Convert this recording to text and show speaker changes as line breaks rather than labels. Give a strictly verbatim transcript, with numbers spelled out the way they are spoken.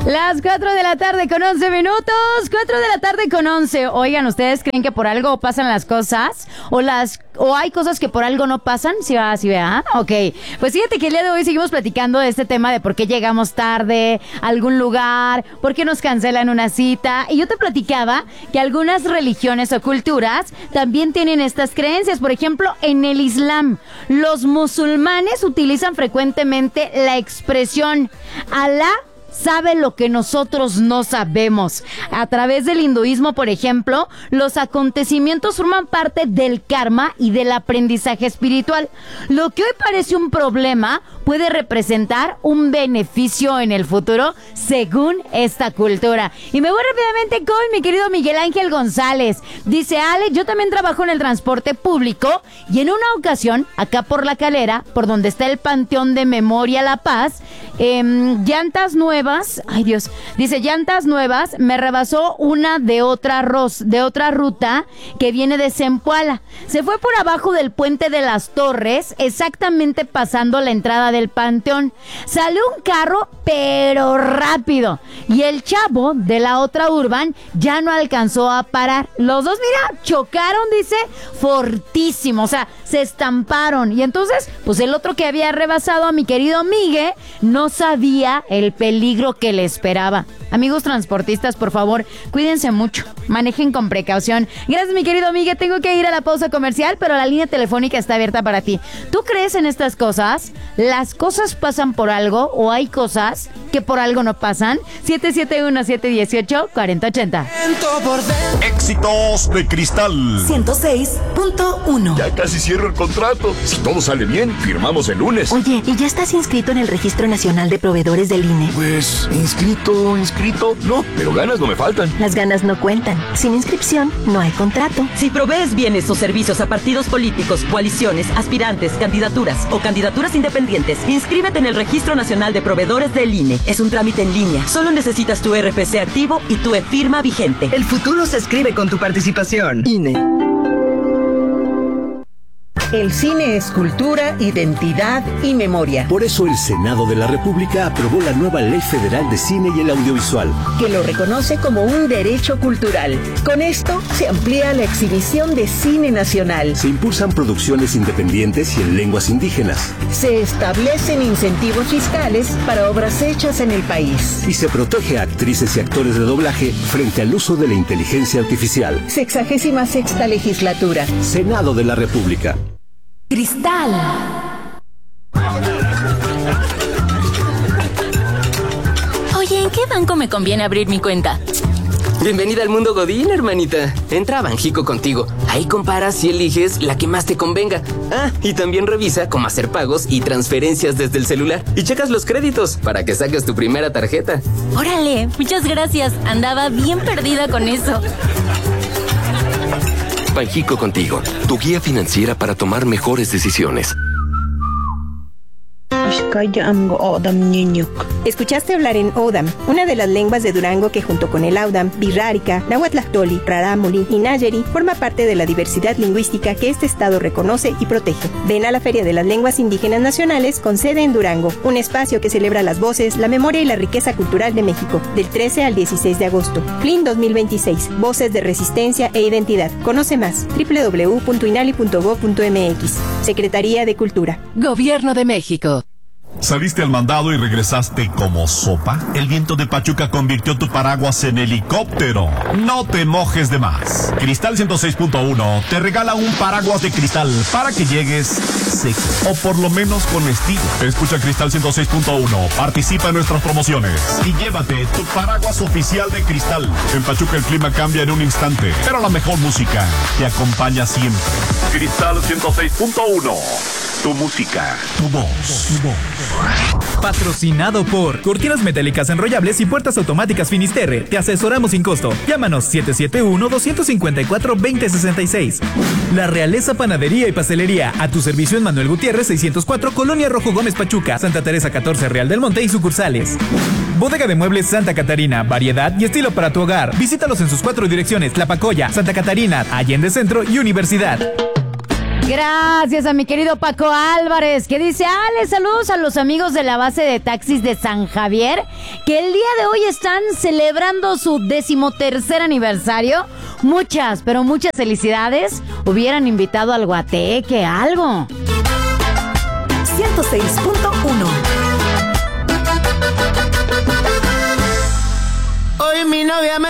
Las cuatro de la tarde con once minutos. cuatro de la tarde con once. Oigan, ¿ustedes creen que por algo pasan las cosas? ¿O las o hay cosas que por algo no pasan? ¿Sí va, sí va? Ok. Pues fíjate que el día de hoy seguimos platicando de este tema de por qué llegamos tarde a algún lugar, por qué nos cancelan una cita. Y yo te platicaba que algunas religiones o culturas también tienen estas creencias. Por ejemplo, en el Islam, los musulmanes utilizan frecuentemente la expresión Alá sabe lo que nosotros no sabemos. A través del hinduismo, por ejemplo, los acontecimientos forman parte del karma y del aprendizaje espiritual. Lo que hoy parece un problema puede representar un beneficio en el futuro, según esta cultura. Y me voy rápidamente con mi querido Miguel Ángel González. Dice: Ale, yo también trabajo en el transporte público y en una ocasión, acá por La Calera, por donde está el Panteón de Memoria La Paz, eh, llantas nuevas, ay Dios, dice llantas nuevas, me rebasó una de otra ros, de otra ruta que viene de Zempoala. Se fue por abajo del Puente de las Torres, exactamente pasando la entrada del Panteón. Salió un carro, pero rápido, y el chavo de la otra urban ya no alcanzó a parar. Los dos, mira, chocaron, dice, fortísimo, o sea, se estamparon. Y entonces, pues el otro que había rebasado a mi querido Miguel no sabía el peligro que le esperaba. Amigos transportistas, por favor, cuídense mucho, manejen con precaución. Gracias, mi querido Miguel, tengo que ir a la pausa comercial, pero la línea telefónica está abierta para ti. ¿Tú crees en estas cosas? ¿Las cosas pasan por algo o hay cosas que por algo no pasan? siete siete uno, siete uno ocho, cuatro cero ocho cero.
Éxitos de Cristal
ciento seis punto uno.
Ya casi cierro el contrato. Si todo sale bien, firmamos el lunes.
Oye, ¿y ya estás inscrito en el Registro Nacional de Proveedores del I N E?
Pues, inscrito, inscrito, no, pero ganas no me faltan.
Las ganas no cuentan. Sin inscripción, no hay contrato.
Si provees bienes o servicios a partidos políticos, coaliciones, aspirantes, candidaturas o candidaturas independientes, inscríbete en el Registro Nacional de Proveedores del I N E. Es un trámite en línea. Solo necesitas tu R F C activo y tu e-firma vigente.
El futuro se escribe con tu participación.
I N E.
El cine es cultura, identidad y memoria.
Por eso el Senado de la República aprobó la nueva Ley Federal de Cine y el Audiovisual,
que lo reconoce como un derecho cultural. Con esto se amplía la exhibición de cine nacional.
Se impulsan producciones independientes y en lenguas indígenas.
Se establecen incentivos fiscales para obras hechas en el país.
Y se protege a actrices y actores de doblaje frente al uso de la inteligencia artificial.
Sexagésima sexta legislatura.
Senado de la República.
Cristal.
Oye, ¿en qué banco me conviene abrir mi cuenta?
Bienvenida al mundo Godín, hermanita. Entra a Banjico contigo. Ahí comparas y eliges la que más te convenga. Ah, y también revisa cómo hacer pagos y transferencias desde el celular. Y checas los créditos para que saques tu primera tarjeta.
Órale, muchas gracias. Andaba bien perdida con eso.
Banjico contigo, tu guía financiera para tomar mejores decisiones.
Escuchaste hablar en Odam, una de las lenguas de Durango que junto con el Audam, Birrárica, Nahuatlactoli, Rarámuri y Nayeri forma parte de la diversidad lingüística que este estado reconoce y protege. Ven a la Feria de las Lenguas Indígenas Nacionales con sede en Durango, un espacio que celebra las voces, la memoria y la riqueza cultural de México, del trece al dieciséis de agosto. F L I N dos mil veintiséis, Voces de Resistencia e Identidad. Conoce más, doble u doble u doble u punto inali punto gob punto m x. Secretaría de Cultura.
Gobierno de México.
¿Saliste al mandado y regresaste como sopa? El viento de Pachuca convirtió tu paraguas en helicóptero. No te mojes de más. Cristal ciento seis punto uno te regala un paraguas de cristal para que llegues seco, o por lo menos con estilo. Escucha Cristal ciento seis punto uno, participa en nuestras promociones y llévate tu paraguas oficial de Cristal. En Pachuca el clima cambia en un instante, pero la mejor música te acompaña siempre. Cristal ciento seis punto uno. Tu música, tu voz, tu voz.
Patrocinado por Cortinas Metálicas Enrollables y Puertas Automáticas Finisterre. Te asesoramos sin costo. Llámanos siete siete uno, dos cinco cuatro, dos cero seis seis. La Realeza Panadería y Pastelería. A tu servicio en Manuel Gutiérrez seiscientos cuatro, Colonia Rojo Gómez Pachuca, Santa Teresa catorce, Real del Monte y sucursales. Bodega de Muebles Santa Catarina. Variedad y estilo para tu hogar. Visítalos en sus cuatro direcciones: Tlapacoya, Santa Catarina, Allende Centro y Universidad.
Gracias a mi querido Paco Álvarez, que dice: Ale, saludos a los amigos de la base de taxis de San Javier, que el día de hoy están celebrando su decimotercer aniversario. Muchas, pero muchas felicidades. Hubieran invitado al guateque, algo.
ciento seis punto uno.
Hoy mi novia me